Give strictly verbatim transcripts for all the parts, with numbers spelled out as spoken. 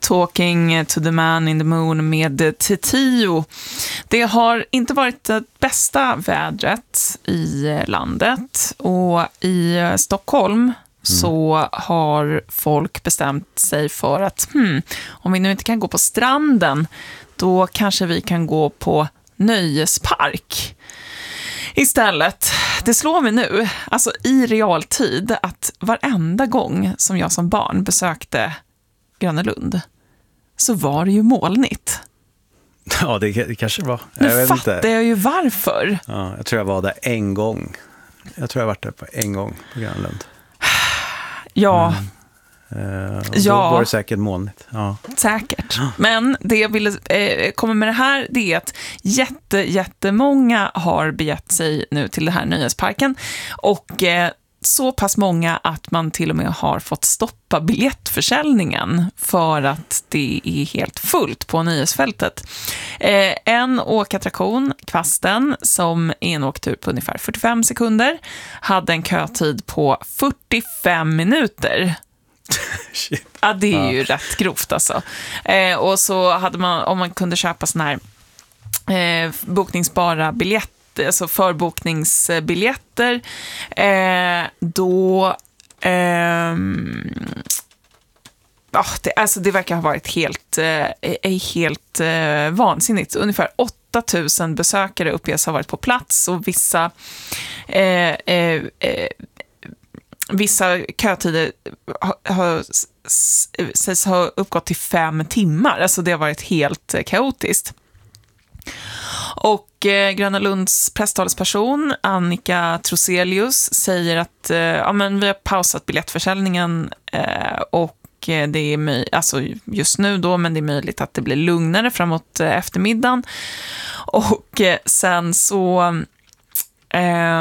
Talking to the Man in the Moon med Titio. Det har inte varit det bästa vädret i landet, och i Stockholm mm. så har folk bestämt sig för att hmm, om vi nu inte kan gå på stranden, då kanske vi kan gå på nöjespark istället. Det slår mig nu, alltså i realtid, att varenda gång som jag som barn besökte Gröna Lund så var det ju molnigt. Ja, det, det kanske var. Nu jag vet fattar inte. jag ju varför. Ja, jag tror jag var där en gång. Jag tror jag varit där på en gång på Gröna Lund. Ja. Mm. Uh, ja. Då var det säkert molnigt. Ja. Säkert. Men det jag ville eh, komma med det här, det är att jätte, jättemånga har begett sig nu till den här nöjesparken. Och eh, så pass många att man till och med har fått stoppa biljettförsäljningen för att det är helt fullt på nöjesfältet. Eh, en åkattraktion, Kvasten, som är en åktur på ungefär fyrtiofem sekunder, hade en kötid på fyrtiofem minuter. Shit. Ja, det är ju ja. rätt grovt alltså. Eh, och så hade man, om man kunde köpa såna här eh, bokningsbara biljetter, alltså förbokningsbiljetter, eh, då eh, oh, det, alltså det verkar ha varit helt, eh, helt eh, vansinnigt. Ungefär åtta tusen besökare uppges ha varit på plats, och vissa eh, eh, eh, vissa kötider har, har, sägs ha uppgått till fem timmar. Alltså det har varit helt kaotiskt. Och eh, Gröna Lunds presstalesperson Annika Troselius säger att eh, ja, men vi har pausat biljettförsäljningen eh, och eh, det är möj- alltså just nu då, men det är möjligt att det blir lugnare framåt eh, eftermiddagen. Och eh, sen så eh,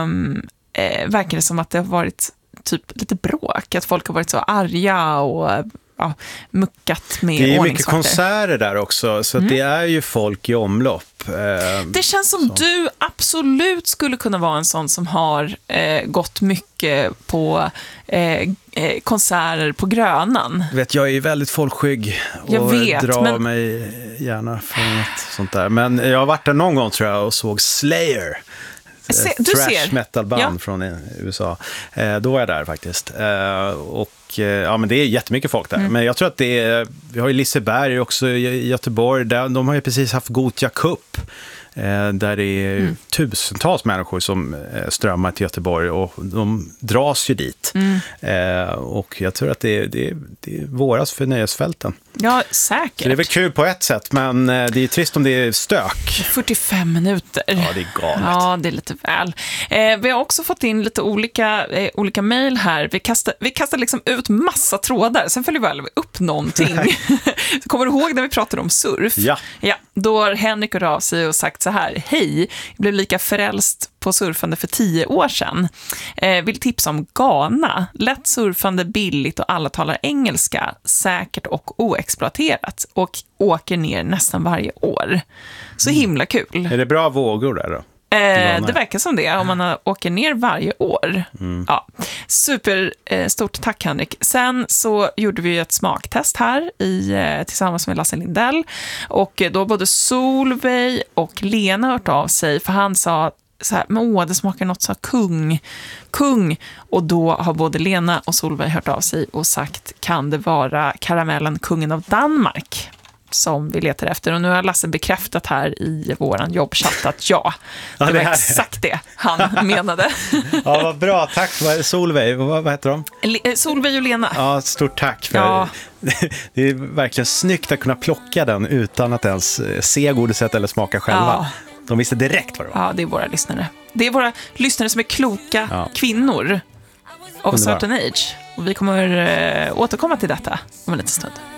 eh, verkar det som att det har varit typ lite bråk, att folk har varit så arga och ja, muckat med ordningsvakter. Det är ordningsvakter. mycket konserter där också, så mm. det är ju folk i omlopp. Eh, det känns som så. Du absolut skulle kunna vara en sån som har eh, gått mycket på eh, konserter på Grönan. Jag vet, jag är väldigt folkskygg och jag vet, drar men... mig gärna från ett sånt där. Men jag har varit där någon gång tror jag och såg Slayer. Se, du trash ser. metalband ja. från U S A. Eh, då var jag där faktiskt. Eh, och eh, ja, men det är jättemycket folk där. Mm. Men jag tror att det är, vi har ju Liseberg också i Göteborg. Där, de har ju precis haft Gothia Cup. Eh, där det är mm. tusentals människor som eh, strömmar till Göteborg och de dras ju dit. Mm. Eh, och jag tror att det är, det är, det är våras för nöjesfälten. Ja, säkert. Så det är väl kul på ett sätt, men det är trist om det är stök. fyrtiofem minuter. Ja, det är galet. Ja, det är lite väl. Eh, vi har också fått in lite olika, eh, olika mejl här. Vi kastar, vi kastar liksom ut massa trådar, sen följer vi väl upp någonting. Kommer du ihåg när vi pratade om surf? Ja. Ja, då har Henrik hört av sig och sagt så här: hej, jag blev lika frälst på surfande för tio år sedan. Eh, vill tipsa om Ghana. Lätt surfande, billigt och alla talar engelska. Säkert och oexploaterat. Och åker ner nästan varje år. Så himla kul. Är det bra vågor där då? Eh, det verkar som det, om man har, åker ner varje år. Mm. Ja. Super, eh, stort tack Henrik. Sen så gjorde vi ett smaktest här i, eh, tillsammans med Lasse Lindell. Och eh, då både Solveig och Lena hört av sig, för han sa så här, men åh, det smakar något så kung, kung. Och då har både Lena och Solveig hört av sig och sagt, kan det vara karamellen Kungen av Danmark som vi letar efter? Och nu har Lasse bekräftat här i våran jobbchatt att ja, det, ja, det var exakt det han menade. Ja, vad bra. Tack. Solveig, vad, vad heter de? Le- Solveig och Lena. Ja, stort tack. För ja. Det är verkligen snyggt att kunna plocka den utan att ens se godiset eller smaka själva. Ja. De visste direkt vad det var. Ja, det är våra lyssnare. Det är våra lyssnare som är kloka ja. kvinnor of a certain age. Och vi kommer äh, återkomma till detta om en liten stund.